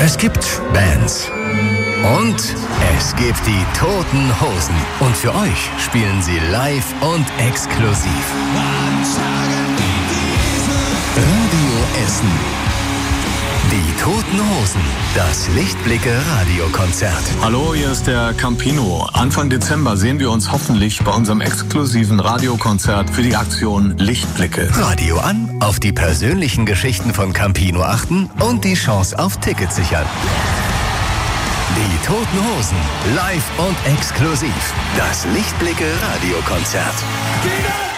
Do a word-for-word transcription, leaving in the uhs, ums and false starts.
Es gibt Bands. Und es gibt die Toten Hosen. Und für euch spielen sie live und exklusiv. Radio Essen. Die Toten Hosen. Das Lichtblicke-Radiokonzert. Hallo, hier ist der Campino. Anfang Dezember sehen wir uns hoffentlich bei unserem exklusiven Radiokonzert für die Aktion Lichtblicke. Radio an, auf die persönlichen Geschichten von Campino achten und die Chance auf Tickets sichern. Die Toten Hosen. Live und exklusiv. Das Lichtblicke-Radiokonzert.